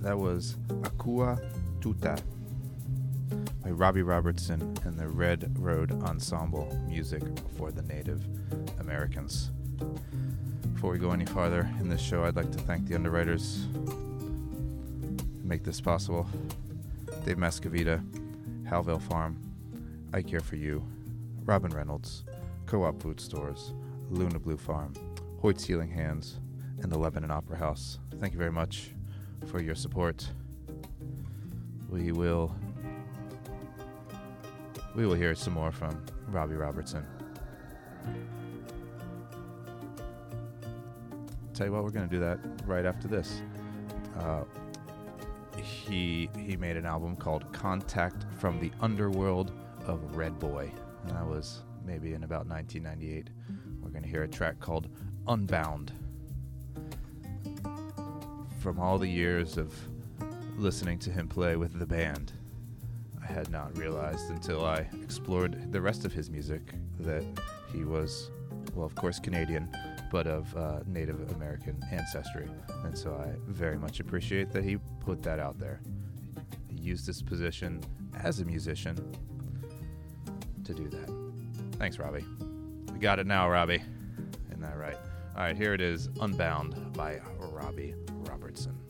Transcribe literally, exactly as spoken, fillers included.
That was Akua Tuta by Robbie Robertson and the Red Road Ensemble, music for the Native Americans. Before we go any farther in this show, I'd like to thank the underwriters who make this possible. Dave Mascavita, Halville Farm, I Care For You, Robin Reynolds, Co-op Food Stores, Luna Blue Farm, Hoyt's Healing Hands, and the Lebanon Opera House. Thank you very much for your support. We will we will hear some more from Robbie Robertson. Tell you what, we're going to do that right after this. Uh, he he made an album called Contact from the Underworld of Red Boy. And that was maybe in about nineteen ninety-eight. We're going to hear a track called Unbound. From all the years of listening to him play with the band, I had not realized until I explored the rest of his music that he was, well, of course, Canadian, but of uh, Native American ancestry. And so I very much appreciate that he put that out there. He used his position as a musician to do that. Thanks, Robbie. We got it now, Robbie. Isn't that right? All right, here it is, Unbound by Robbie Robertson.